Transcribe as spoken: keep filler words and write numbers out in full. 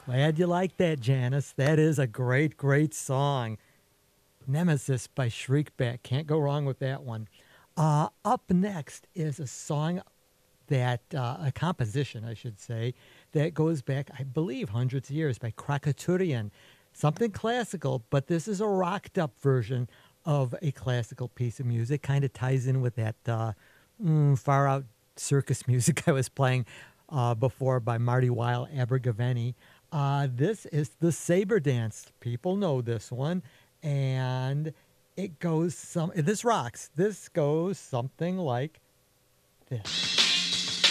Glad you like that, Janice. That is a great, great song. Nemesis by Shriekback. Can't go wrong with that one. Uh, up next is a song that, uh, a composition, I should say, that goes back, I believe, hundreds of years by Krakatourian. Something classical, but this is a rocked up version of a classical piece of music. Kind of ties in with that uh, mm, far out circus music I was playing uh, before by Marty Weil Abergavenny. Uh, this is the Saber Dance. People know this one. And it goes some, this rocks. This goes something like this.